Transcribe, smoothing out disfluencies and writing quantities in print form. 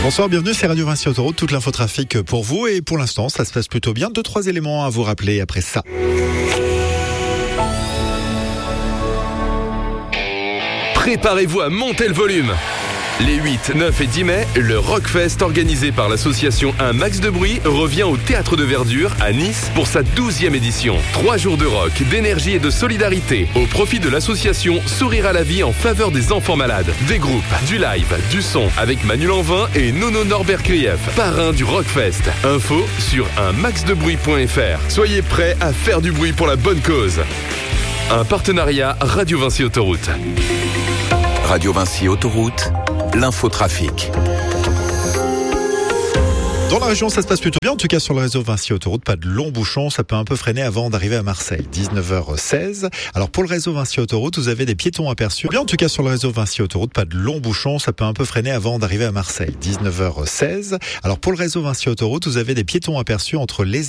Bonsoir, bienvenue, c'est Radio Vinci Autoroute, toute l'infotrafic pour vous et pour l'instant ça se passe plutôt bien. 2-3 éléments à vous rappeler après ça. Préparez-vous à monter le volume. Les 8, 9 et 10 mai, le Rockfest organisé par l'association Un Max de Bruit revient au Théâtre de Verdure à Nice pour sa 12e édition. 3 jours de rock, d'énergie et de solidarité au profit de l'association Sourire à la vie en faveur des enfants malades. Des groupes, du live, du son avec Manu Lanvin et Nono Norbert Krief, parrain du Rockfest. Info sur unmaxdebruit.fr. Soyez prêts à faire du bruit pour la bonne cause. Un partenariat Radio Vinci Autoroute. Radio Vinci Autoroute, l'infotrafic. Dans la région, ça se passe plutôt bien. En tout cas, sur le réseau Vinci Autoroute, pas de longs bouchons. Ça peut un peu freiner avant d'arriver à Marseille. 19h16. Alors, pour le réseau Vinci Autoroute, vous avez des piétons aperçus. Bien, en tout cas, sur le réseau Vinci Autoroute, pas de longs bouchons. Ça peut un peu freiner avant d'arriver à Marseille. 19h16. Alors, pour le réseau Vinci Autoroute, vous avez des piétons aperçus entre les